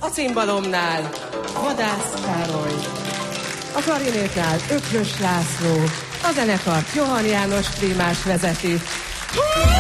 a cimbalomnál Vadász Károly, a klarinétnál Ökrös László, a zenekart Johan János Prímás vezeti.